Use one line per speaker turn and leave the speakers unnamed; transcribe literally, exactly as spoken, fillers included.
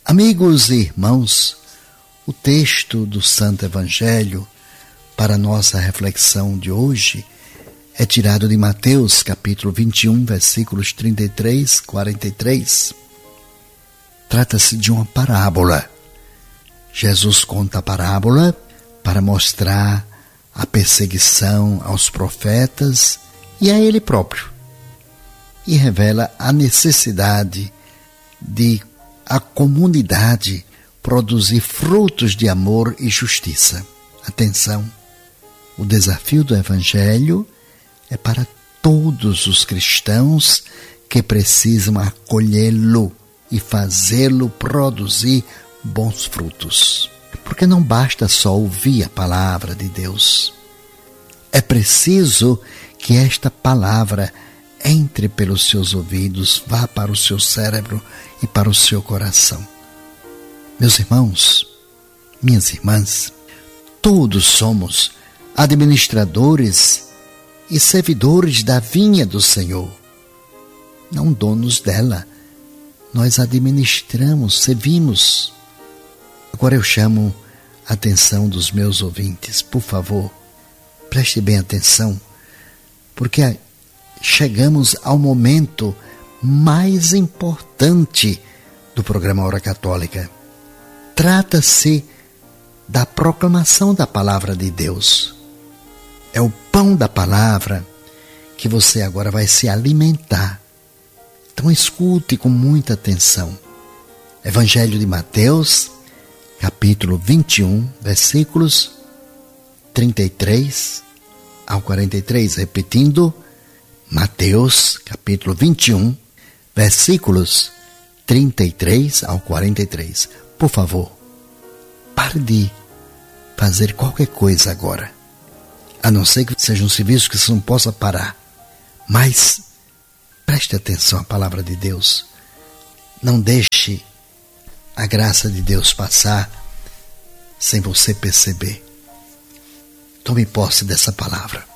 Amigos e irmãos, o texto do Santo Evangelho para nossa reflexão de hoje é tirado de Mateus, capítulo vinte e um, versículos trinta e três, quarenta e três. Trata-se de uma parábola. Jesus conta a parábola para mostrar a perseguição aos profetas e a ele próprio, e revela a necessidade de a comunidade produzir frutos de amor e justiça. Atenção, o desafio do Evangelho é para todos os cristãos que precisam acolhê-lo e fazê-lo produzir bons frutos. Porque não basta só ouvir a palavra de Deus. É preciso que esta palavra entre pelos seus ouvidos, vá para o seu cérebro e para o seu coração. Meus irmãos, minhas irmãs, todos somos administradores e servidores da vinha do Senhor, não donos dela. Nós administramos, servimos. Agora eu chamo a atenção dos meus ouvintes, por favor, preste bem atenção, porque chegamos ao momento mais importante do programa Hora Católica. Trata-se da proclamação da palavra de Deus. É o pão da palavra que você agora vai se alimentar. Então escute com muita atenção. Evangelho de Mateus, capítulo vinte e um, versículos trinta e três ao quarenta e três, repetindo, Mateus, capítulo vinte e um, versículos trinta e três ao quarenta e três. Por favor, pare de fazer qualquer coisa agora, a não ser que seja um serviço que você não possa parar. Mas preste atenção à palavra de Deus. Não deixe a graça de Deus passar sem você perceber. Tome posse dessa palavra.